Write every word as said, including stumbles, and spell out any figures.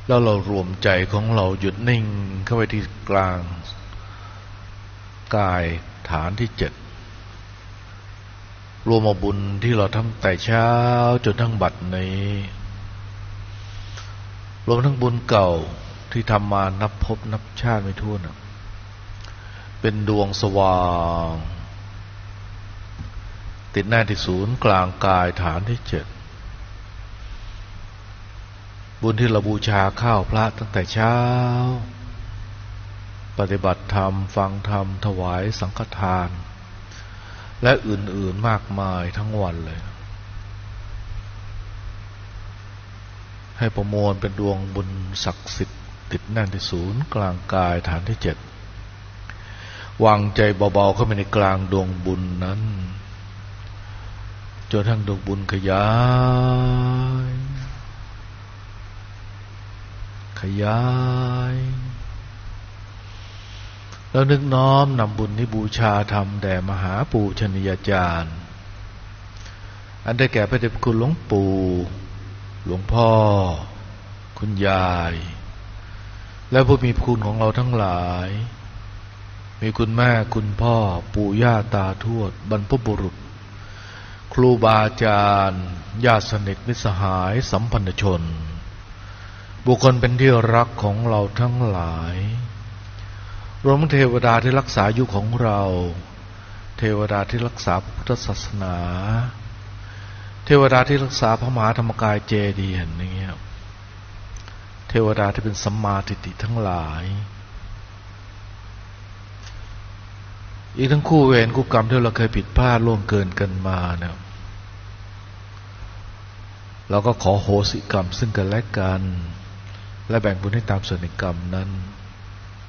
แล้วเรารวมใจของเราหยุดนิ่งเข้าไปที่กลางกายฐานที่เจ็ดรวมเอาบุญที่เราทำแต่เช้าจนทั้งบัดนี้รวมทั้งบุญเก่าที่ทำมานับพบนับชาติไม่ถ้วนเป็นดวงสว่างติดแน่ที่ศูนย์กลางกายฐานที่เจ็ดบุญที่เราบูชาข้าวพระตั้งแต่เช้าปฏิบัติธรรมฟังธรรมถวายสังฆทานและอื่นๆมากมายทั้งวันเลยให้ประมวลเป็นดวงบุญศักดิ์สิทธิ์ติดแน่นที่ศูนย์กลางกายฐานที่เจ็ดวางใจเบาๆเข้าไปในกลางดวงบุญนั้นจนทั้งดวงบุญขยายขยายแล้วนึกน้อมนำบุญนี้บูชาธรรมแด่มหาปูชนียาจารย์อันได้แก่พระเดชพระคุณหลวงปู่หลวงพ่อคุณยายและผู้มีคุณของเราทั้งหลายมีคุณแม่คุณพ่อปู่ย่าตาทวดบรรพบุรุษครูบาอาจารย์ญาติสนิทมิตรสหายสัมพันธชนบุคคลเป็นที่รักของเราทั้งหลายรวมทั้งเทวดาที่รักษายุคของเราเทวดาที่รักษาพุทธศาสนาเทวดาที่รักษาพระมหาธรรมกายเจดีย์อย่างนี้เทวดาที่เป็นสัมมาทิฏฐิทั้งหลายอีกทั้งคู่เวรคู่กรรมที่เราเคยผิดพลาดล่วงเกินกันมาเนี่ยเราก็ขอโหสิกรรมซึ่งกันและกันและแบ่งบุญให้ตามส่วนในกรรมนั้น